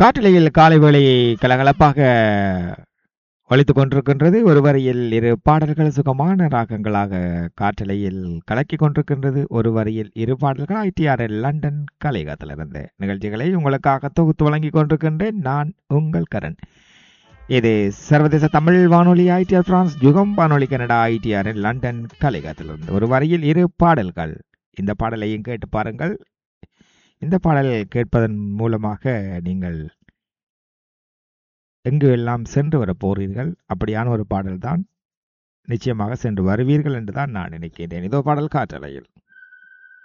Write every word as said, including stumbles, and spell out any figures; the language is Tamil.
காற்றலையில் காலை வேளையை கலகலப்பாக ஒலித்துக் கொண்டிருக்கின்றது. ஒரு வரியில் இரு பாடல்கள் சுகமான ராகங்களாக காற்றலையில் கலக்கிக் கொண்டிருக்கின்றது. ஒரு வரியில் இரு பாடல்கள் ஐடிஆர்எல் லண்டன் கலையகத்திலிருந்து நிகழ்ச்சிகளை உங்களுக்காக தொகுத்து வழங்கிக் கொண்டிருக்கின்றேன். நான் உங்கள் கரண். இது சர்வதேச தமிழ் வானொலி ஐடிஆர் பிரான்ஸ், யுகம் வானொலி கனடா ஐடிஆர்எல் லண்டன் கலையகத்திலிருந்து ஒரு வரியில் இரு பாடல்கள். இந்த பாடலையும் கேட்டு பாருங்கள். இந்த பாடல் கேட்பதன் மூலமாக நீங்கள் எங்கு எல்லாம் சென்று வர போறீர்கள், அப்படியான ஒரு பாடல் தான். நிச்சயமாக சென்று வருவீர்கள் என்றுதான் நான் நினைக்கின்றேன். இதோ பாடல் காற்றலையில்.